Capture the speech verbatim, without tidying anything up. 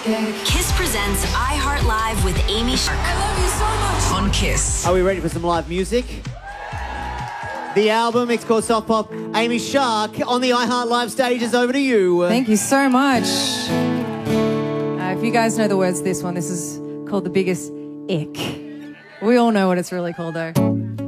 Kiss presents iHeart Live with Amy Shark. I love you so much. On Kiss. Are we ready for some live music? The album, it's called Soft Pop. Amy Shark on the iHeart Live stage is over to you. Thank you so much. Uh, if you guys know the words to this one, this is called The Biggest Ick. We all know what it's really called, though.